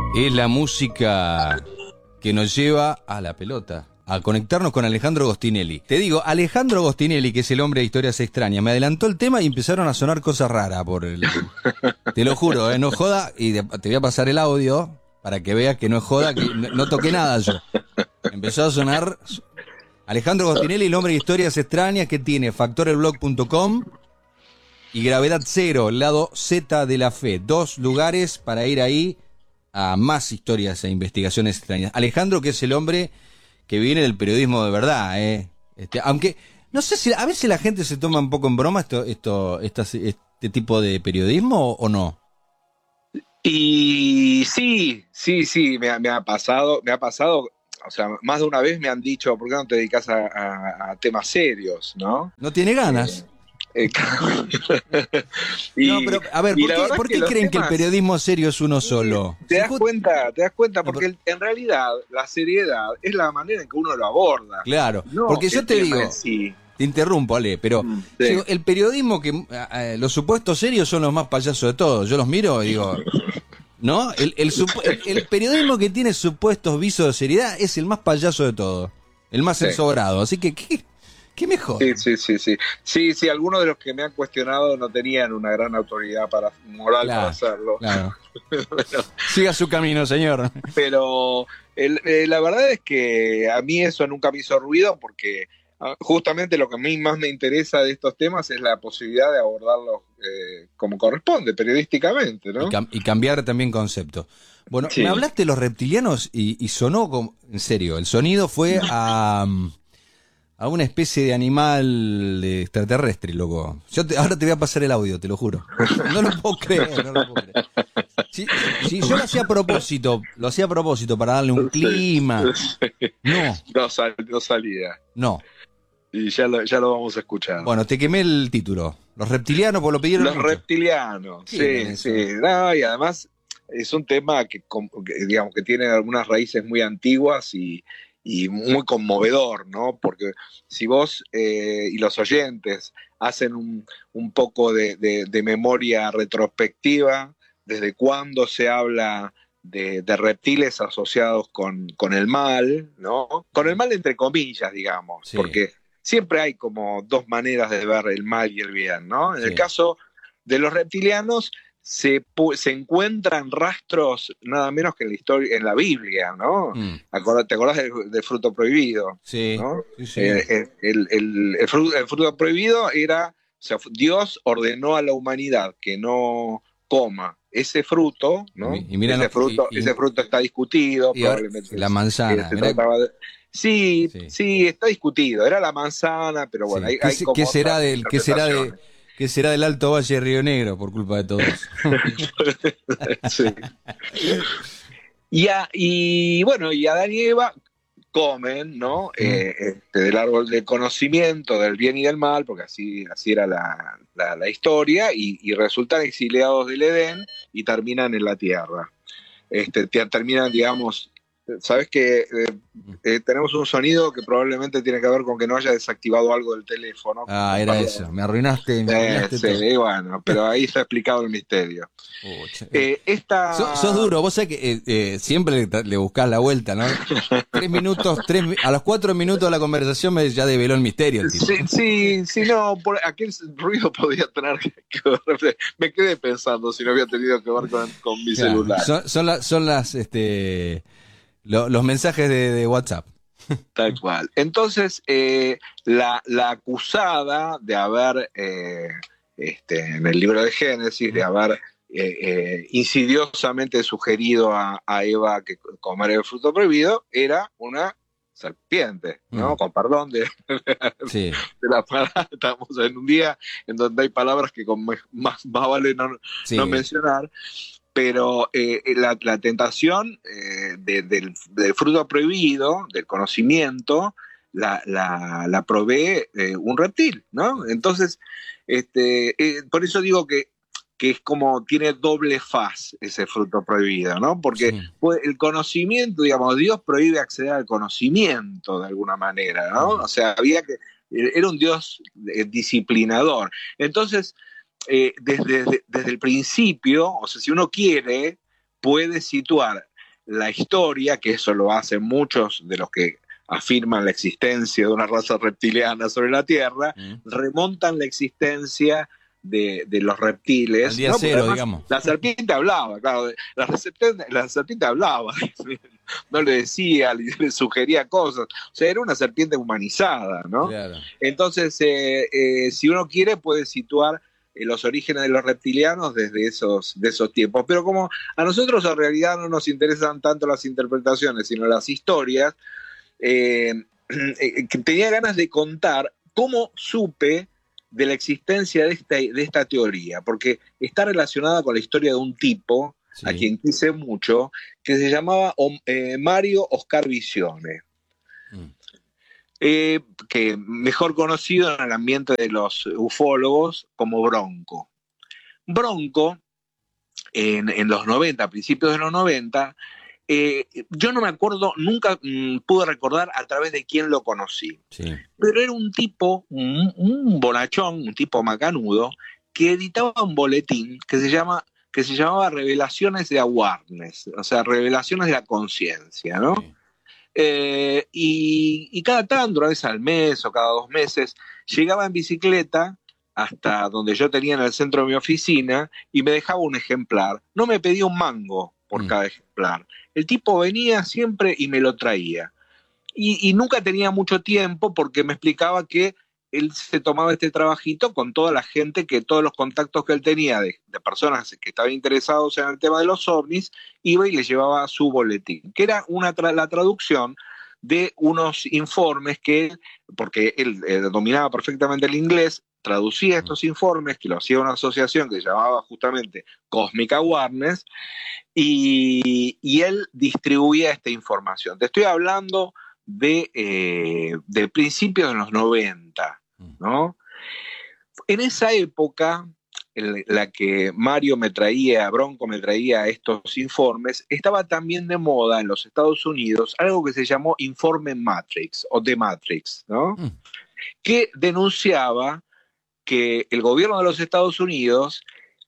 Es la música que nos lleva a la pelota, a conectarnos con Alejandro Gostinelli. Te digo, Alejandro Gostinelli, que es el hombre de historias extrañas, me adelantó el tema y empezaron a sonar cosas raras por el... Te lo juro, no joda, y te voy a pasar el audio para que veas que no es joda, que no toqué nada yo. Empezó a sonar Alejandro Gostinelli, el hombre de historias extrañas, que tiene factorelblog.com y Gravedad Cero, el lado Z de la fe. 2 lugares para ir ahí a más historias e investigaciones extrañas. Alejandro, que es el hombre que viene del periodismo de verdad, aunque no sé si a veces la gente se toma un poco en broma este tipo de periodismo o no. Y sí, me ha pasado, o sea, más de una vez me han dicho, ¿por qué no te dedicas a temas serios, no? No tiene ganas. No, pero a ver, ¿por qué creen que el periodismo serio es uno solo? ¿Te das cuenta? Porque en realidad la seriedad es la manera en que uno lo aborda. Claro, no, porque yo te digo, sí. Te interrumpo, Ale, pero digo, el periodismo los supuestos serios son los más payasos de todos. Yo los miro y digo, ¿no? El periodismo que tiene supuestos visos de seriedad es el más payaso de todos, el más ensobrado. Así que, ¿qué mejor? Sí, algunos de los que me han cuestionado no tenían una gran autoridad moral para hacerlo. Claro. Bueno, siga su camino, señor. Pero la verdad es que a mí eso nunca me hizo ruido porque justamente lo que a mí más me interesa de estos temas es la posibilidad de abordarlos como corresponde, periodísticamente, ¿no? Y cambiar también concepto. Bueno, me hablaste de los reptilianos y sonó como, en serio, el sonido fue a una especie de animal extraterrestre, loco. Ahora te voy a pasar el audio, te lo juro. No lo puedo creer. Sí, yo lo hacía a propósito para darle un clima. No salía. No. Y ya lo vamos a escuchar. Bueno, te quemé el título. Los reptilianos, pues lo pidieron Los mucho. Reptilianos, sí. No, y además es un tema que digamos que tiene algunas raíces muy antiguas y muy conmovedor, ¿no? Porque si vos y los oyentes hacen un poco de memoria retrospectiva, desde cuándo se habla de reptiles asociados con el mal, ¿no? Con el mal entre comillas, digamos, porque siempre hay como 2 maneras de ver el mal y el bien, ¿no? En el caso de los reptilianos, se encuentran rastros nada menos que en la historia, en la Biblia, ¿no? ¿Te acordás del fruto prohibido? Sí. ¿no? Sí. El fruto prohibido era, o sea, Dios ordenó a la humanidad que no coma ese fruto, ¿no? Ese fruto está discutido, probablemente. La manzana. Sí, está discutido. Era la manzana, pero bueno, hay como ¿Qué será del Alto Valle de Río Negro por culpa de todo eso? Sí. Y bueno, y Adán y Eva comen, ¿no? Del árbol del conocimiento del bien y del mal, porque así era la historia, y resultan exiliados del Edén y terminan en la tierra. Terminan, digamos, sabes que tenemos un sonido que probablemente tiene que ver con que no haya desactivado algo del teléfono. Era eso, me arruinaste todo. Bueno, pero ahí está explicado el misterio. Sos duro, vos sabés que siempre le buscás la vuelta, ¿no? 3 minutos, a los 4 minutos de la conversación ya develó el misterio. El tipo. Sí, no, por aquel ruido podía tener que ver. Me quedé pensando si no había tenido que ver con mi celular. Son los mensajes de WhatsApp. Tal cual. Entonces, la acusada de haber, en el libro de Génesis, de haber insidiosamente sugerido a Eva que comer el fruto prohibido, era una serpiente, ¿no? Con perdón de la palabra. Estamos en un día en donde hay palabras que más vale no mencionar. Pero la tentación del fruto prohibido, del conocimiento, la provee un reptil, ¿no? Entonces, por eso digo que es como tiene doble faz ese fruto prohibido, ¿no? Porque el conocimiento, digamos, Dios prohíbe acceder al conocimiento de alguna manera, ¿no? O sea, era un Dios disciplinador. Entonces, desde el principio, o sea, si uno quiere, puede situar la historia, que eso lo hacen muchos de los que afirman la existencia de una raza reptiliana sobre la Tierra, remontan la existencia de los reptiles. Al día cero, digamos. La serpiente hablaba, claro, la serpiente hablaba, no le decía, le sugería cosas, o sea, era una serpiente humanizada, ¿no? Claro. Entonces, si uno quiere, puede situar los orígenes de los reptilianos desde de esos tiempos, pero como a nosotros en realidad no nos interesan tanto las interpretaciones, sino las historias, tenía ganas de contar cómo supe de la existencia de esta teoría, porque está relacionada con la historia de un tipo, sí, a quien quise mucho, que se llamaba Mario Oscar Visione, que mejor conocido en el ambiente de los ufólogos como Bronco. Bronco, en los 90, a principios de los 90, yo no me acuerdo, nunca pude recordar a través de quién lo conocí. Sí. Pero era un tipo, un bonachón, un tipo macanudo, que editaba un boletín que se llamaba Revelaciones de Awareness, o sea, Revelaciones de la Conciencia, ¿no? Sí. Y cada tanto, una vez al mes o cada 2 meses, llegaba en bicicleta hasta donde yo tenía en el centro de mi oficina y me dejaba un ejemplar. No me pedía un mango por cada ejemplar. El tipo venía siempre y me lo traía. Y nunca tenía mucho tiempo porque me explicaba que él se tomaba este trabajito con toda la gente, todos los contactos que él tenía de personas que estaban interesados en el tema de los ovnis, iba y les llevaba su boletín, que era la traducción de unos informes que él, porque él dominaba perfectamente el inglés, traducía estos informes, que lo hacía una asociación que se llamaba justamente Cosmic Awareness, y él distribuía esta información. Te estoy hablando de principios de los 90, ¿no? En esa época, en la que Bronco me traía estos informes, estaba también de moda en los Estados Unidos algo que se llamó Informe Matrix, o The Matrix, ¿no? Que denunciaba que el gobierno de los Estados Unidos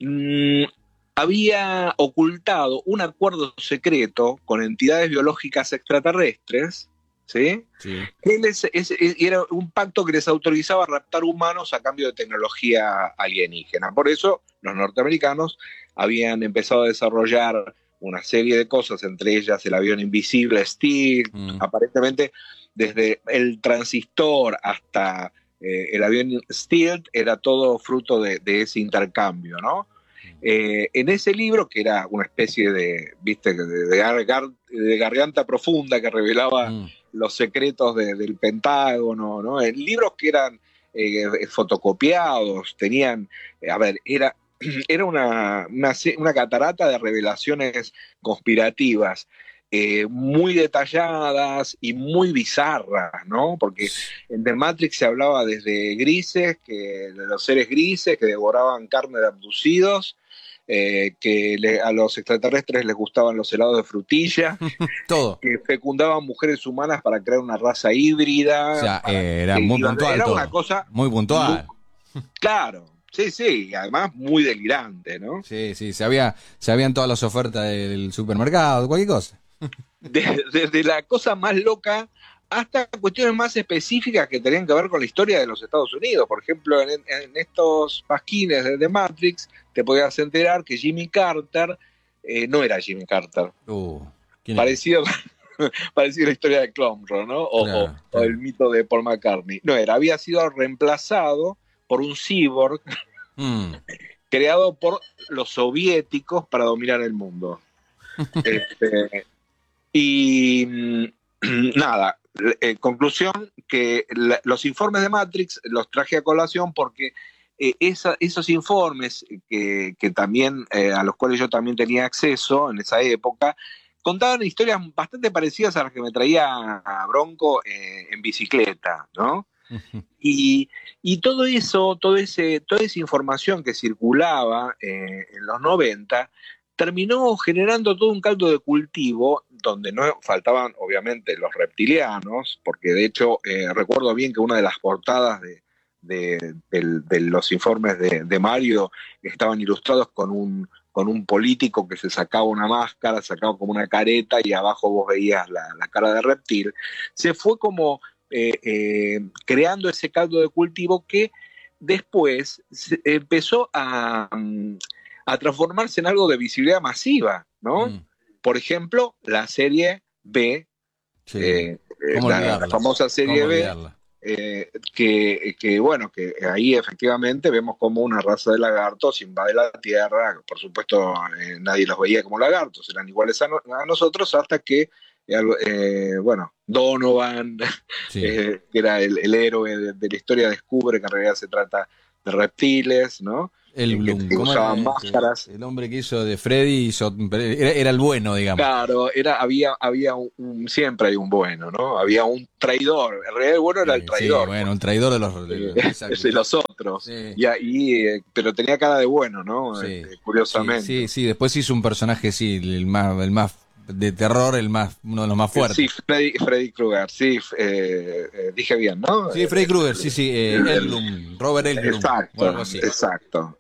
había ocultado un acuerdo secreto con entidades biológicas extraterrestres, ¿sí? Sí. Era un pacto que les autorizaba a raptar humanos a cambio de tecnología alienígena. Por eso los norteamericanos habían empezado a desarrollar una serie de cosas, entre ellas el avión invisible Stealth, aparentemente desde el transistor hasta el avión Stealth era todo fruto de ese intercambio, ¿no? En ese libro, que era una especie de garganta profunda que revelaba los secretos del Pentágono, ¿no? En libros que eran fotocopiados, tenían, era una catarata de revelaciones conspirativas, muy detalladas y muy bizarras, ¿no? Porque en The Matrix se hablaba desde de los seres grises que devoraban carne de abducidos, que a los extraterrestres les gustaban los helados de frutilla, todo, que fecundaban mujeres humanas para crear una raza híbrida. O sea, era muy puntual. Era todo. Una cosa muy puntual. Claro. Sí, y además muy delirante, ¿no? Sí, sabían todas las ofertas del supermercado, cualquier cosa. Desde la cosa más loca hasta cuestiones más específicas que tenían que ver con la historia de los Estados Unidos. Por ejemplo, en estos pasquines de The Matrix te podías enterar que Jimmy Carter no era Jimmy Carter. Parecido a la historia de Clomro, ¿no? O el mito de Paul McCartney. No era, había sido reemplazado por un cyborg creado por los soviéticos para dominar el mundo. Nada, conclusión, que los informes de Matrix los traje a colación porque esos informes que también a los cuales yo también tenía acceso en esa época, contaban historias bastante parecidas a las que me traía a Bronco en bicicleta, ¿no? Y todo eso, toda esa información que circulaba en los 90 terminó generando todo un caldo de cultivo donde no faltaban obviamente los reptilianos, porque de hecho recuerdo bien que una de las portadas de los informes de Mario estaban ilustrados con con un político que se sacaba una máscara, sacaba como una careta y abajo vos veías la cara de reptil. Se fue como creando ese caldo de cultivo que después empezó a transformarse en algo de visibilidad masiva, ¿no? Por ejemplo, la serie B, sí. la famosa serie B, bueno, que ahí efectivamente vemos como una raza de lagartos invade la Tierra. Por supuesto, nadie los veía como lagartos, eran iguales a nosotros, hasta que bueno, Donovan, sí. que era el héroe de la historia, descubre que en realidad se trata de reptiles, ¿no? El Bloom, que usaban máscaras. El hombre que hizo de Freddy era el bueno, digamos. Claro, había siempre hay un bueno, ¿no? Había un traidor. En realidad el bueno era el traidor. Sí, bueno, un traidor de los otros. Sí. Pero tenía cara de bueno, ¿no? Sí. Curiosamente. Sí. Después hizo un personaje, sí, el más de terror, uno de los más fuertes. Sí, Freddy Krueger, sí, dije bien, ¿no? Sí, Freddy Krueger, sí, Englund, Robert Englund. Exacto, o algo así. Exacto.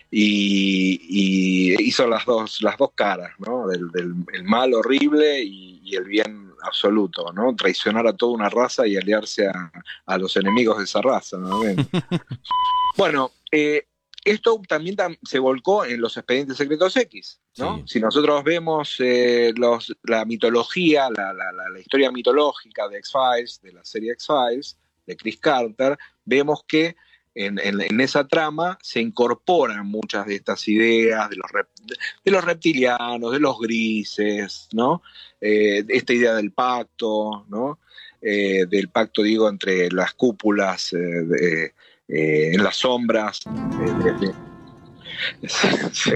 Y hizo las dos caras, ¿no? El mal horrible y el bien absoluto, ¿no? Traicionar a toda una raza y aliarse a los enemigos de esa raza, ¿no? Bueno, esto también se volcó en los Expedientes Secretos X, ¿no? Sí. Si nosotros vemos la mitología, la historia mitológica de X-Files, de la serie X-Files, de Chris Carter, vemos que en esa trama se incorporan muchas de estas ideas de los reptilianos, de los grises, ¿no? Esta idea del pacto, ¿no? Del pacto, digo, entre las cúpulas en las sombras. Sí.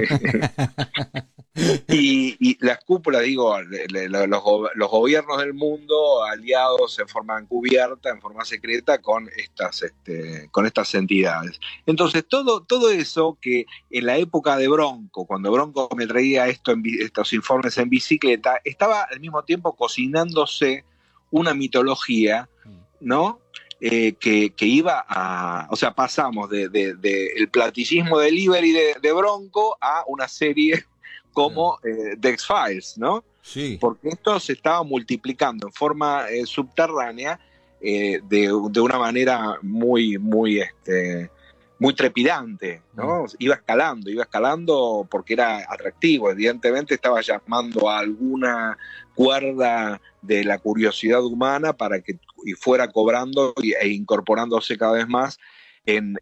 Y las cúpulas, digo, los gobiernos del mundo aliados en forma encubierta, en forma secreta con estas entidades. Entonces, todo eso que en la época de Bronco, cuando Bronco me traía estos informes en bicicleta, estaba al mismo tiempo cocinándose una mitología, ¿no? Que iba a... O sea, pasamos de el platillismo delivery de Bronco a una serie como The X-Files, ¿no? Sí. Porque esto se estaba multiplicando en forma subterránea de una manera muy trepidante, ¿no? Iba escalando porque era atractivo, evidentemente estaba llamando a alguna cuerda de la curiosidad humana para que fuera cobrando e incorporándose cada vez más en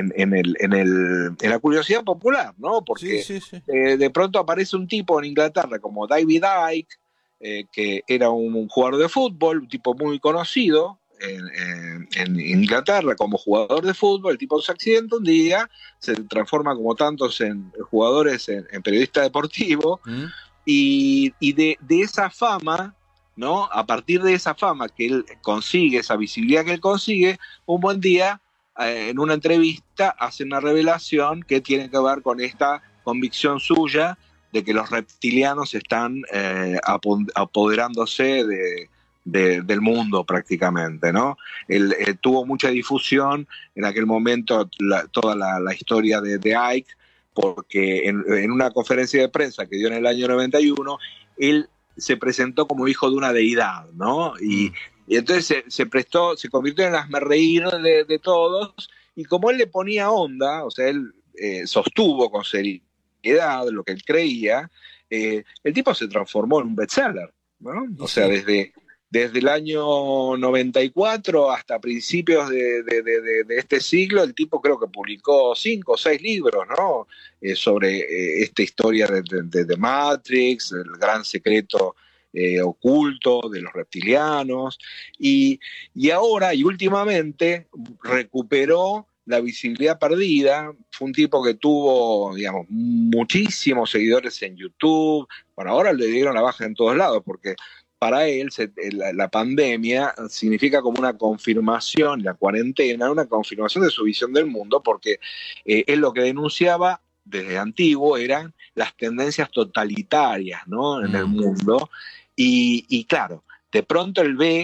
la curiosidad popular, ¿no? Porque sí. de pronto aparece un tipo en Inglaterra como David Icke, que era un jugador de fútbol, un tipo muy conocido en Inglaterra como jugador de fútbol. El tipo se accidenta un día, se transforma como tantos en jugadores en periodista deportivo, y de esa fama, ¿no? A partir de esa fama que él consigue, esa visibilidad que él consigue, un buen día en una entrevista hace una revelación que tiene que ver con esta convicción suya de que los reptilianos están apoderándose del mundo prácticamente, ¿no? Él tuvo mucha difusión en aquel momento toda la historia de Icke, porque en una conferencia de prensa que dio en el año 91, él se presentó como hijo de una deidad, ¿no? Y entonces se convirtió en el hazmerreír de todos, y como él le ponía onda, o sea, él sostuvo con seriedad lo que él creía, el tipo se transformó en un bestseller, ¿no? O sea, desde el año 94 hasta principios de este siglo, el tipo creo que publicó 5 o 6 libros, ¿no? Sobre esta historia de Matrix, el gran secreto oculto de los reptilianos, y ahora y últimamente recuperó la visibilidad perdida. Fue un tipo que tuvo, digamos, muchísimos seguidores en YouTube. Bueno, ahora le dieron la baja en todos lados, porque para él la pandemia significa como una confirmación, la cuarentena, una confirmación de su visión del mundo, porque él lo que denunciaba desde antiguo eran las tendencias totalitarias, ¿no? En el mundo. Y claro, de pronto él ve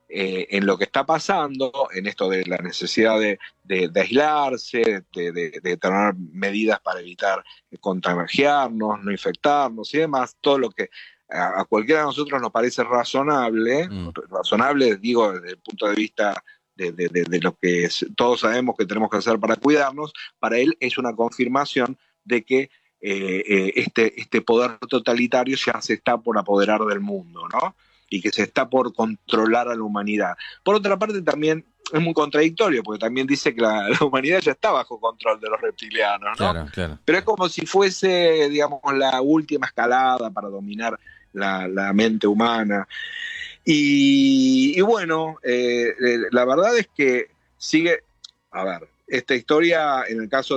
en lo que está pasando, en esto de la necesidad de aislarse, de tener medidas para evitar contagiarnos, no infectarnos y demás, todo lo que a cualquiera de nosotros nos parece razonable, razonable digo desde el punto de vista de lo que todos sabemos que tenemos que hacer para cuidarnos, para él es una confirmación de que este poder totalitario ya se está por apoderar del mundo, ¿no? Y que se está por controlar a la humanidad. Por otra parte, también es muy contradictorio, porque también dice que la humanidad ya está bajo control de los reptilianos, ¿no? Claro, claro. Pero es como si fuese, digamos, la última escalada para dominar la mente humana. Y bueno, la verdad es que sigue, a ver, esta historia, en el caso